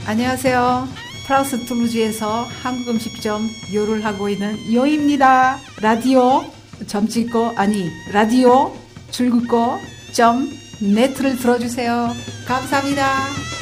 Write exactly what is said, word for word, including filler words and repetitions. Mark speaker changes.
Speaker 1: 안녕하세요. 프랑스 툴루즈에서 한국 음식점 요를 하고 있는 요입니다. 라디오 점 찍고 아니 라디오 줄긋고 점 네트를 들어주세요. 감사합니다.